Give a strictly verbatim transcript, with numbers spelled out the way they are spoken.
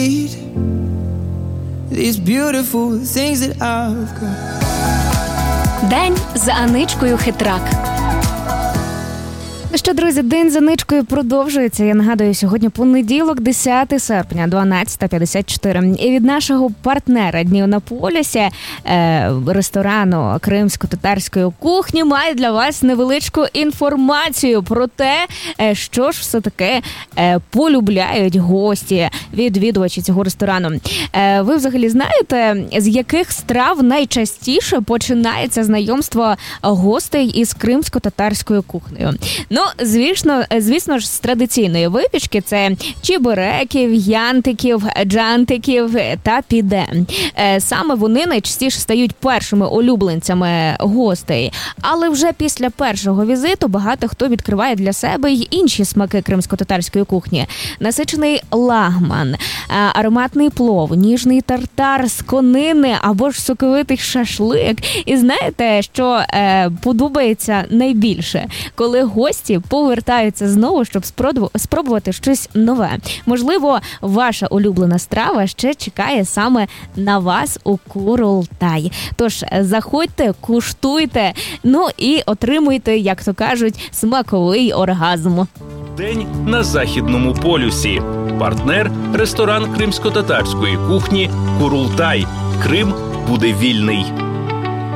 need these beautiful things that I've got. День за Аничкою Хитрак. Ну що, друзі, день за Ничкою продовжується. Я нагадую, сьогодні понеділок, десяте серпня, дванадцята п'ятдесят чотири. І від нашого партнера Днів на полюсі, е, ресторану кримсько-татарської кухні, має для вас невеличку інформацію про те, що ж все-таки е, полюбляють гості, відвідувачі цього ресторану. Е, ви взагалі знаєте, з яких страв найчастіше починається знайомство гостей із кримсько-татарською кухнею? Ну, звісно, звісно ж, з традиційної випічки це чебуреків, янтиків, джантиків та піде. Саме вони найчастіше стають першими улюбленцями гостей. Але вже після першого візиту багато хто відкриває для себе й інші смаки кримсько-татарської кухні. Насичений лагман, ароматний плов, ніжний тартар з конини або ж соковитий шашлик. І знаєте, що е, подобається найбільше? Коли гості повертаються знову, щоб спробувати щось нове. Можливо, ваша улюблена страва ще чекає саме на вас у Курултай. Тож заходьте, куштуйте, ну і отримуйте, як то кажуть, смаковий оргазм. День на Західному полюсі. Партнер – ресторан кримсько-татарської кухні «Курултай». Крим буде вільний.